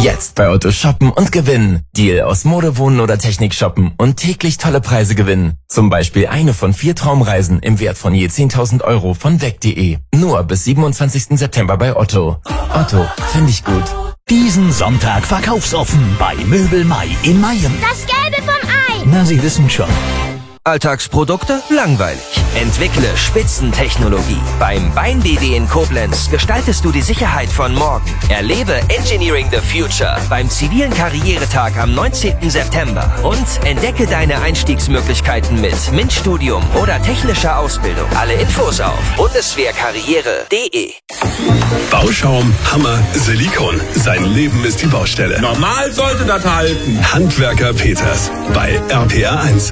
Jetzt bei Otto shoppen und gewinnen. Deal aus Mode, Wohnen oder Technik shoppen und täglich tolle Preise gewinnen. Zum Beispiel eine von 4 Traumreisen im Wert von je 10.000 € von weg.de. Nur bis 27. September bei Otto. Otto, finde ich gut. Diesen Sonntag verkaufsoffen bei Möbel Mai in Mayem. Das Gelbe vom Ei. Na, Sie wissen schon. Alltagsprodukte? Langweilig. Entwickle Spitzentechnologie. Beim Bein-BW in Koblenz gestaltest du die Sicherheit von morgen. Erlebe Engineering the Future beim zivilen Karrieretag am 19. September. Und entdecke deine Einstiegsmöglichkeiten mit MINT-Studium oder technischer Ausbildung. Alle Infos auf bundeswehrkarriere.de. Bauschaum, Hammer, Silikon. Sein Leben ist die Baustelle. Normal sollte das halten. Handwerker Peters bei RPR 1.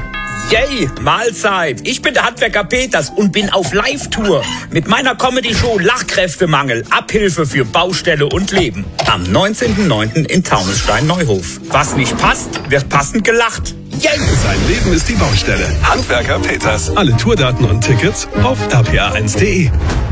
Yay, Mahlzeit. Ich bin der Handwerker Peters und bin auf Live-Tour mit meiner Comedy-Show Lachkräftemangel, Abhilfe für Baustelle und Leben. Am 19.09. in Taunusstein-Neuhof. Was nicht passt, wird passend gelacht. Yay! Sein Leben ist die Baustelle. Handwerker Peters. Alle Tourdaten und Tickets auf rpr1.de.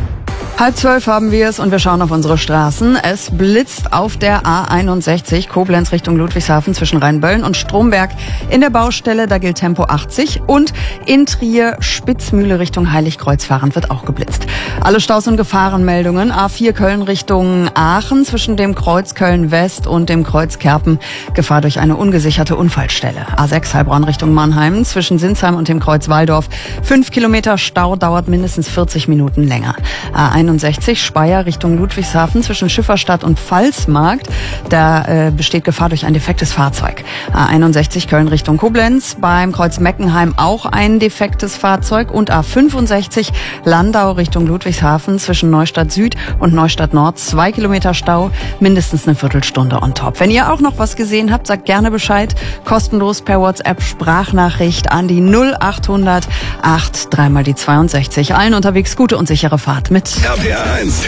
11:30 haben wir es und wir schauen auf unsere Straßen. Es blitzt auf der A61 Koblenz Richtung Ludwigshafen zwischen Rheinböllen und Stromberg in der Baustelle. Da gilt Tempo 80 und in Trier Spitzmühle Richtung Heiligkreuz fahrend wird auch geblitzt. Alle Staus- und Gefahrenmeldungen. A4 Köln Richtung Aachen zwischen dem Kreuz Köln West und dem Kreuz Kerpen. Gefahr durch eine ungesicherte Unfallstelle. A6 Heilbronn Richtung Mannheim zwischen Sinsheim und dem Kreuz Walldorf. 5 Kilometer Stau dauert mindestens 40 Minuten länger. A61 Speyer Richtung Ludwigshafen zwischen Schifferstadt und Pfalzmarkt. Da besteht Gefahr durch ein defektes Fahrzeug. A61 Köln Richtung Koblenz. Beim Kreuz Meckenheim auch ein defektes Fahrzeug. Und A65 Landau Richtung Ludwigshafen zwischen Neustadt Süd und Neustadt Nord. 2 Kilometer Stau, mindestens eine Viertelstunde on top. Wenn ihr auch noch was gesehen habt, sagt gerne Bescheid. Kostenlos per WhatsApp Sprachnachricht an die 0800 8 3 mal die 62. Allen unterwegs gute und sichere Fahrt mit RPR 1.